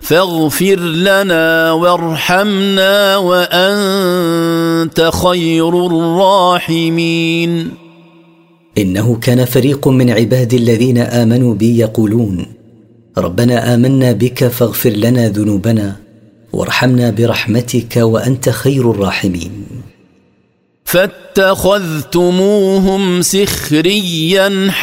فاغفر لنا وارحمنا وأنت خير الراحمين. إنه كان فريق من عبادي الذين آمنوا بي يقولون ربنا آمنا بك فاغفر لنا ذنوبنا وارحمنا برحمتك وأنت خير الراحمين. فاتخذتموهم سخريا